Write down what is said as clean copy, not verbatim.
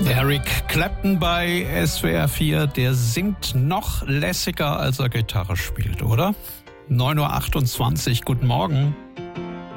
Eric Clapton bei SWR 4, der singt noch lässiger, als er Gitarre spielt, oder? 9.28 Uhr, guten Morgen.